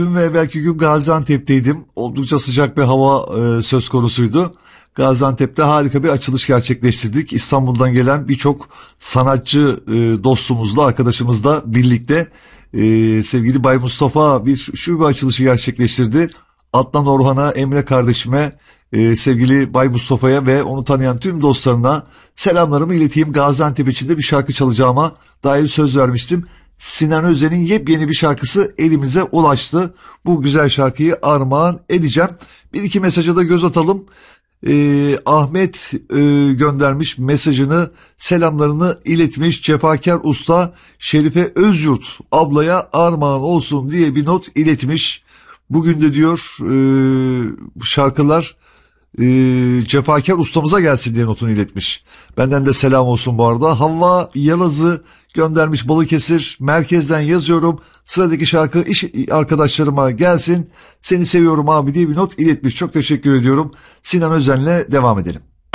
Dün ve evvelki gün Gaziantep'teydim. Oldukça sıcak bir hava söz konusuydu. Gaziantep'te harika bir açılış gerçekleştirdik. İstanbul'dan gelen birçok sanatçı dostumuzla, arkadaşımızla birlikte sevgili Bay Mustafa bir açılışı gerçekleştirdi. Adnan Orhan'a, Emre kardeşime, sevgili Bay Mustafa'ya ve onu tanıyan tüm dostlarına selamlarımı ileteyim. Gaziantep için de bir şarkı çalacağıma dair söz vermiştim. Sinan Özen'in yepyeni bir şarkısı elimize ulaştı. Bu güzel şarkıyı armağan edeceğim. Bir iki mesaja da göz atalım. Ahmet göndermiş mesajını, selamlarını iletmiş. Cefakar Usta Şerife Özyurt ablaya armağan olsun diye bir not iletmiş. Bugün de diyor şarkılar Cefakar ustamıza gelsin diye notunu iletmiş. Benden de selam olsun bu arada. Havva Yalaz'ı göndermiş Balıkesir. Merkezden yazıyorum. Sıradaki şarkı iş arkadaşlarıma gelsin. Seni seviyorum abi diye bir not iletmiş. Çok teşekkür ediyorum. Sinan Özen'le devam edelim.